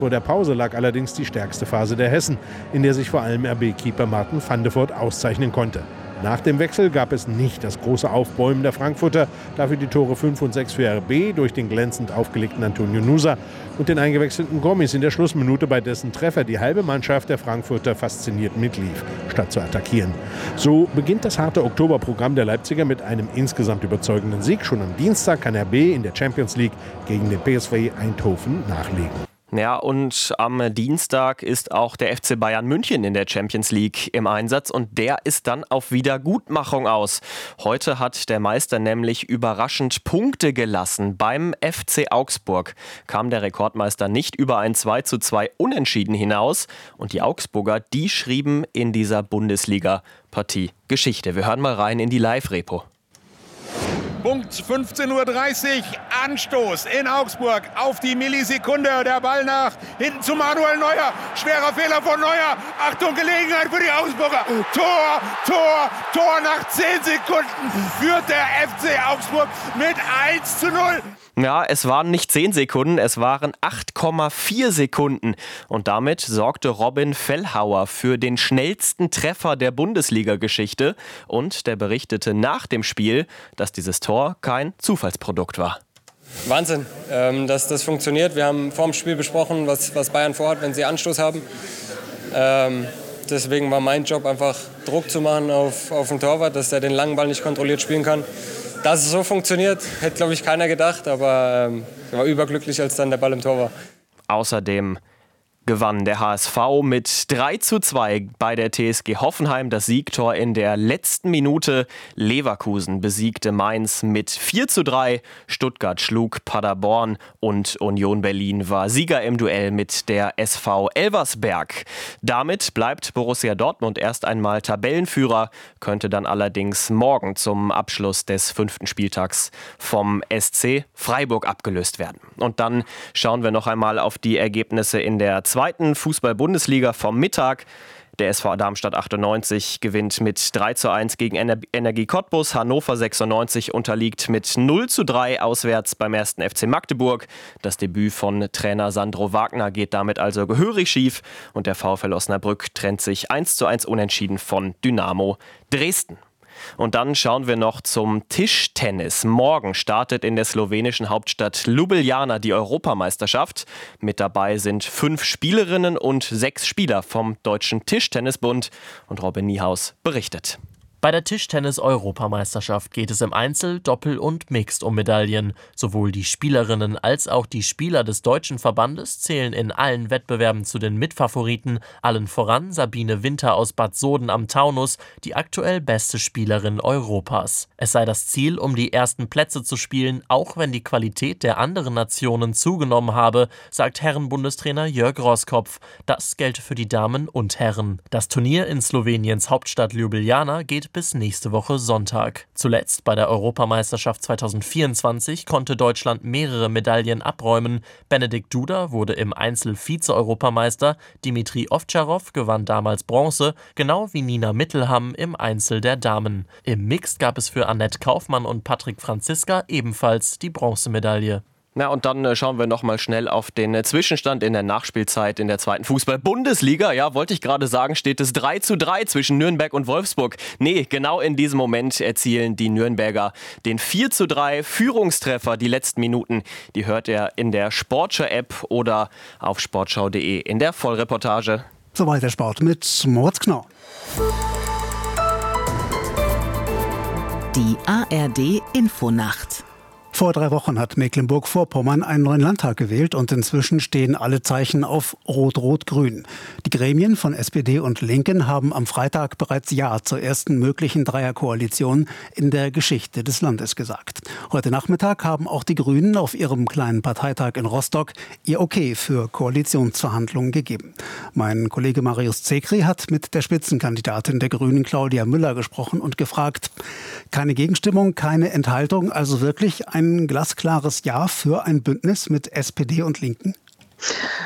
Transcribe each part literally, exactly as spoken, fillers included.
Vor der Pause lag allerdings die stärkste Phase der Hessen, in der sich vor allem R B-Keeper Martin van de Voort auszeichnen konnte. Nach dem Wechsel gab es nicht das große Aufbäumen der Frankfurter, dafür die Tore fünf und sechs für R B durch den glänzend aufgelegten Antonio Nusa und den eingewechselten Gomis in der Schlussminute, bei dessen Treffer die halbe Mannschaft der Frankfurter fasziniert mitlief, statt zu attackieren. So beginnt das harte Oktoberprogramm der Leipziger mit einem insgesamt überzeugenden Sieg. Schon am Dienstag kann R B in der Champions League gegen den P S V Eindhoven nachlegen. Ja, und am Dienstag ist auch der F C Bayern München in der Champions League im Einsatz und der ist dann auf Wiedergutmachung aus. Heute hat der Meister nämlich überraschend Punkte gelassen. Beim F C Augsburg kam der Rekordmeister nicht über ein zwei zu zwei Unentschieden hinaus und die Augsburger, die schrieben in dieser Bundesliga-Partie Geschichte. Wir hören mal rein in die Live-Repo. Punkt fünfzehn Uhr dreißig, Anstoß in Augsburg auf die Millisekunde. Der Ball nach hinten zu Manuel Neuer. Schwerer Fehler von Neuer. Achtung, Gelegenheit für die Augsburger. Tor, Tor, Tor. Nach zehn Sekunden führt der F C Augsburg mit eins zu null. Ja, es waren nicht zehn Sekunden, es waren acht Komma vier Sekunden. Und damit sorgte Robin Fellhauer für den schnellsten Treffer der Bundesliga-Geschichte. Und der berichtete nach dem Spiel, dass dieses Tor kein Zufallsprodukt war. Wahnsinn, ähm, dass das funktioniert. Wir haben vor dem Spiel besprochen, was, was Bayern vorhat, wenn sie Anstoß haben. Ähm, deswegen war mein Job einfach Druck zu machen auf, auf den Torwart, dass er den langen Ball nicht kontrolliert spielen kann. Dass es so funktioniert, hätte, glaube ich, keiner gedacht. Aber ähm, ich war überglücklich, als dann der Ball im Tor war. Außerdem gewann der H S V mit drei zu zwei bei der T S G Hoffenheim. Das Siegtor in der letzten Minute. Leverkusen besiegte Mainz mit vier zu drei. Stuttgart schlug Paderborn und Union Berlin war Sieger im Duell mit der S V Elversberg. Damit bleibt Borussia Dortmund erst einmal Tabellenführer, könnte dann allerdings morgen zum Abschluss des fünften Spieltags vom S C Freiburg abgelöst werden. Und dann schauen wir noch einmal auf die Ergebnisse in der zweiten Fußball-Bundesliga vom Mittag. Der S V Darmstadt achtundneunzig gewinnt mit drei zu eins gegen Energie Cottbus. Hannover sechsundneunzig unterliegt mit null zu drei auswärts beim ersten F C Magdeburg. Das Debüt von Trainer Sandro Wagner geht damit also gehörig schief. Und der VfL Osnabrück trennt sich eins zu eins unentschieden von Dynamo Dresden. Und dann schauen wir noch zum Tischtennis. Morgen startet in der slowenischen Hauptstadt Ljubljana die Europameisterschaft. Mit dabei sind fünf Spielerinnen und sechs Spieler vom Deutschen Tischtennisbund. Und Robin Niehaus berichtet. Bei der Tischtennis-Europameisterschaft geht es im Einzel-, Doppel- und Mixed um Medaillen. Sowohl die Spielerinnen als auch die Spieler des deutschen Verbandes zählen in allen Wettbewerben zu den Mitfavoriten, allen voran Sabine Winter aus Bad Soden am Taunus, die aktuell beste Spielerin Europas. Es sei das Ziel, um die ersten Plätze zu spielen, auch wenn die Qualität der anderen Nationen zugenommen habe, sagt Herrenbundestrainer Jörg Roskopf. Das gelte für die Damen und Herren. Das Turnier in Sloweniens Hauptstadt Ljubljana geht bis nächste Woche Sonntag. Zuletzt bei der Europameisterschaft zweitausendvierundzwanzig konnte Deutschland mehrere Medaillen abräumen. Benedikt Duda wurde im Einzel Vize-Europameister, Dimitri Ovtcharov gewann damals Bronze, genau wie Nina Mittelham im Einzel der Damen. Im Mixed gab es für Annette Kaufmann und Patrick Franziska ebenfalls die Bronzemedaille. Na und dann äh, schauen wir noch mal schnell auf den äh, Zwischenstand in der Nachspielzeit in der zweiten Fußball-Bundesliga. Ja, wollte ich gerade sagen, steht es drei zu drei zwischen Nürnberg und Wolfsburg. Nee, genau in diesem Moment erzielen die Nürnberger den vier zu drei Führungstreffer. Die letzten Minuten, die hört ihr in der Sportschau-App oder auf sportschau punkt de in der Vollreportage. Soweit der Sport mit Moritz Knorr. Die A R D-Infonacht. Vor drei Wochen hat Mecklenburg-Vorpommern einen neuen Landtag gewählt und inzwischen stehen alle Zeichen auf Rot-Rot-Grün. Die Gremien von S P D und Linken haben am Freitag bereits Ja zur ersten möglichen Dreierkoalition in der Geschichte des Landes gesagt. Heute Nachmittag haben auch die Grünen auf ihrem kleinen Parteitag in Rostock ihr Okay für Koalitionsverhandlungen gegeben. Mein Kollege Marius Zekri hat mit der Spitzenkandidatin der Grünen Claudia Müller gesprochen und gefragt, keine Gegenstimmung, keine Enthaltung, also wirklich ein Ein glasklares Ja für ein Bündnis mit S P D und Linken?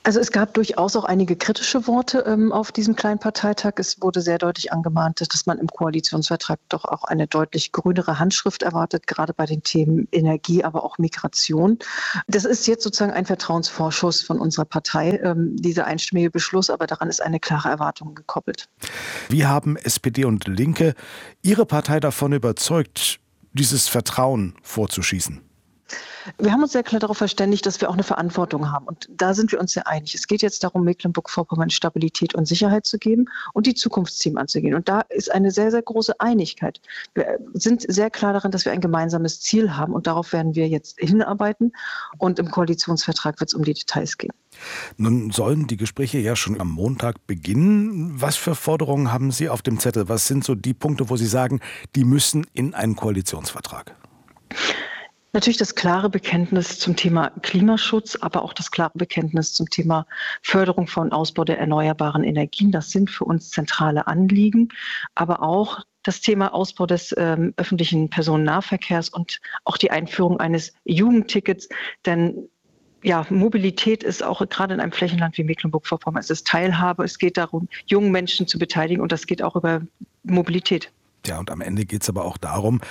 Also es gab durchaus auch einige kritische Worte ähm, auf diesem kleinen Parteitag. Es wurde sehr deutlich angemahnt, dass man im Koalitionsvertrag doch auch eine deutlich grünere Handschrift erwartet, gerade bei den Themen Energie, aber auch Migration. Das ist jetzt sozusagen ein Vertrauensvorschuss von unserer Partei, ähm, dieser einstimmige Beschluss, aber daran ist eine klare Erwartung gekoppelt. Wie haben S P D und Linke Ihre Partei davon überzeugt, dieses Vertrauen vorzuschießen? Wir haben uns sehr klar darauf verständigt, dass wir auch eine Verantwortung haben. Und da sind wir uns sehr einig. Es geht jetzt darum, Mecklenburg-Vorpommern Stabilität und Sicherheit zu geben und die Zukunftsthemen anzugehen. Und da ist eine sehr, sehr große Einigkeit. Wir sind sehr klar darin, dass wir ein gemeinsames Ziel haben. Und darauf werden wir jetzt hinarbeiten. Und im Koalitionsvertrag wird es um die Details gehen. Nun sollen die Gespräche ja schon am Montag beginnen. Was für Forderungen haben Sie auf dem Zettel? Was sind so die Punkte, wo Sie sagen, die müssen in einen Koalitionsvertrag? Natürlich das klare Bekenntnis zum Thema Klimaschutz, aber auch das klare Bekenntnis zum Thema Förderung von Ausbau der erneuerbaren Energien. Das sind für uns zentrale Anliegen, aber auch das Thema Ausbau des ähm, öffentlichen Personennahverkehrs und auch die Einführung eines Jugendtickets. Denn ja, Mobilität ist auch gerade in einem Flächenland wie Mecklenburg-Vorpommern, es ist Teilhabe, es geht darum, jungen Menschen zu beteiligen und das geht auch über Mobilität. Ja, und am Ende geht es aber auch darum,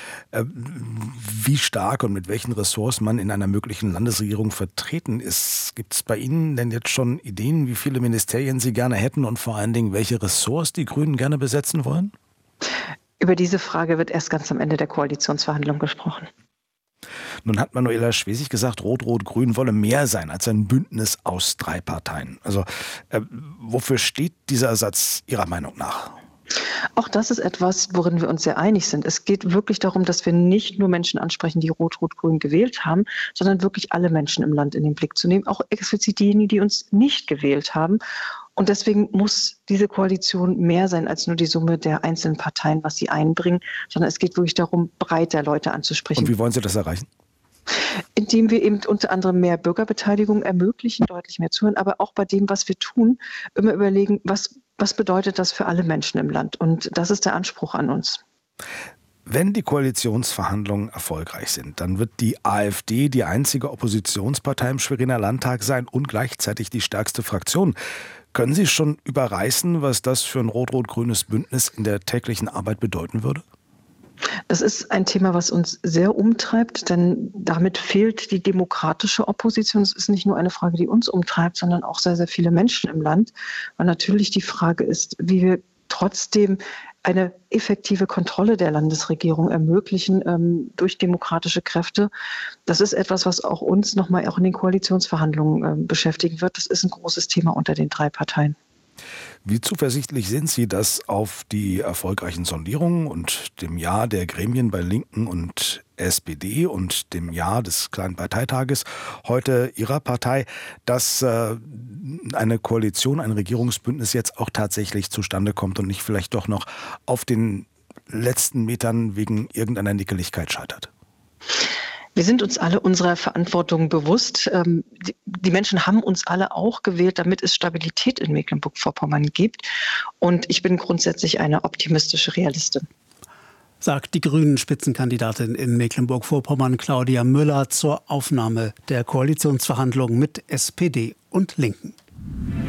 wie stark und mit welchen Ressorts man in einer möglichen Landesregierung vertreten ist. Gibt es bei Ihnen denn jetzt schon Ideen, wie viele Ministerien Sie gerne hätten und vor allen Dingen, welche Ressorts die Grünen gerne besetzen wollen? Über diese Frage wird erst ganz am Ende der Koalitionsverhandlungen gesprochen. Nun hat Manuela Schwesig gesagt, Rot-Rot-Grün wolle mehr sein als ein Bündnis aus drei Parteien. Also äh, wofür steht dieser Satz Ihrer Meinung nach? Auch das ist etwas, worin wir uns sehr einig sind. Es geht wirklich darum, dass wir nicht nur Menschen ansprechen, die Rot-Rot-Grün gewählt haben, sondern wirklich alle Menschen im Land in den Blick zu nehmen, auch explizit diejenigen, die uns nicht gewählt haben. Und deswegen muss diese Koalition mehr sein als nur die Summe der einzelnen Parteien, was sie einbringen, sondern es geht wirklich darum, breiter Leute anzusprechen. Und wie wollen Sie das erreichen? Indem wir eben unter anderem mehr Bürgerbeteiligung ermöglichen, deutlich mehr zuhören, aber auch bei dem, was wir tun, immer überlegen, was, was bedeutet das für alle Menschen im Land? Und das ist der Anspruch an uns. Wenn die Koalitionsverhandlungen erfolgreich sind, dann wird die AfD die einzige Oppositionspartei im Schweriner Landtag sein und gleichzeitig die stärkste Fraktion. Können Sie schon überreißen, was das für ein rot-rot-grünes Bündnis in der täglichen Arbeit bedeuten würde? Das ist ein Thema, was uns sehr umtreibt, denn damit fehlt die demokratische Opposition. Es ist nicht nur eine Frage, die uns umtreibt, sondern auch sehr, sehr viele Menschen im Land. Weil natürlich die Frage ist, wie wir trotzdem eine effektive Kontrolle der Landesregierung ermöglichen ähm, durch demokratische Kräfte. Das ist etwas, was auch uns nochmal auch in den Koalitionsverhandlungen äh, beschäftigen wird. Das ist ein großes Thema unter den drei Parteien. Wie zuversichtlich sind Sie, dass auf die erfolgreichen Sondierungen und dem Ja der Gremien bei Linken und S P D und dem Ja des kleinen Parteitages heute Ihrer Partei, dass äh, eine Koalition, ein Regierungsbündnis jetzt auch tatsächlich zustande kommt und nicht vielleicht doch noch auf den letzten Metern wegen irgendeiner Nickeligkeit scheitert? Wir sind uns alle unserer Verantwortung bewusst. Die Menschen haben uns alle auch gewählt, damit es Stabilität in Mecklenburg-Vorpommern gibt. Und ich bin grundsätzlich eine optimistische Realistin. Sagt die Grünen-Spitzenkandidatin in Mecklenburg-Vorpommern Claudia Müller zur Aufnahme der Koalitionsverhandlungen mit S P D und Linken.